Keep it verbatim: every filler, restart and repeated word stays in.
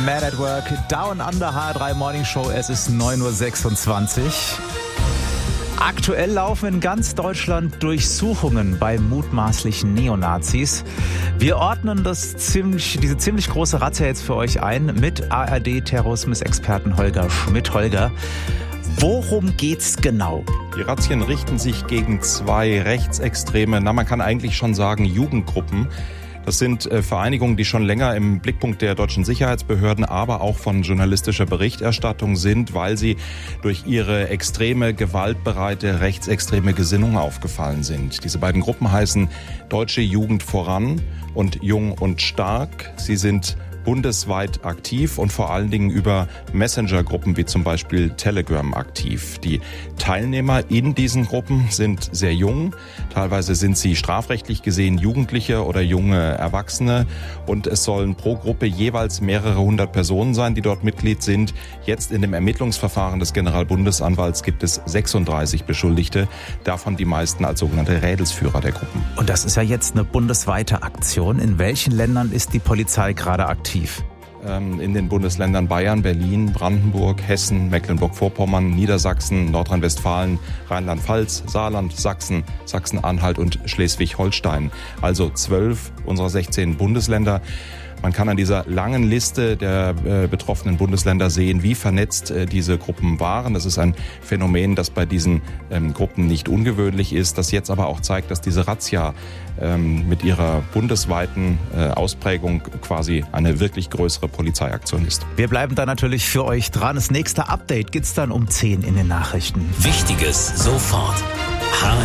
Mad at Work, Down Under H drei Morning Show. Es ist neun Uhr sechsundzwanzig. Aktuell laufen in ganz Deutschland Durchsuchungen bei mutmaßlichen Neonazis. Wir ordnen das ziemlich, diese ziemlich große Razzia jetzt für euch ein mit A R D-Terrorismus-Experten Holger Schmidt. Holger, worum geht's genau? Die Razzien richten sich gegen zwei rechtsextreme, na man kann eigentlich schon sagen Jugendgruppen. Das sind äh, Vereinigungen, die schon länger im Blickpunkt der deutschen Sicherheitsbehörden, aber auch von journalistischer Berichterstattung sind, weil sie durch ihre extreme, gewaltbereite, rechtsextreme Gesinnung aufgefallen sind. Diese beiden Gruppen heißen Deutsche Jugend voran und Jung und Stark. Sie sind bundesweit aktiv und vor allen Dingen über Messenger-Gruppen wie zum Beispiel Telegram aktiv. Die Teilnehmer in diesen Gruppen sind sehr jung. Teilweise sind sie strafrechtlich gesehen Jugendliche oder junge Erwachsene. Und es sollen pro Gruppe jeweils mehrere hundert Personen sein, die dort Mitglied sind. Jetzt in dem Ermittlungsverfahren des Generalbundesanwalts gibt es sechsunddreißig Beschuldigte, davon die meisten als sogenannte Rädelsführer der Gruppen. Und das ist ja jetzt eine bundesweite Aktion. In welchen Ländern ist die Polizei gerade aktiv? In den Bundesländern Bayern, Berlin, Brandenburg, Hessen, Mecklenburg-Vorpommern, Niedersachsen, Nordrhein-Westfalen, Rheinland-Pfalz, Saarland, Sachsen, Sachsen-Anhalt und Schleswig-Holstein. Also zwölf unserer sechzehn Bundesländer. Man kann an dieser langen Liste der äh, betroffenen Bundesländer sehen, wie vernetzt äh, diese Gruppen waren. Das ist ein Phänomen, das bei diesen ähm, Gruppen nicht ungewöhnlich ist, das jetzt aber auch zeigt, dass diese Razzia ähm, mit ihrer bundesweiten äh, Ausprägung quasi eine wirklich größere Polizeiaktion ist. Wir bleiben da natürlich für euch dran. Das nächste Update gibt's dann um zehn in den Nachrichten. Wichtiges sofort. H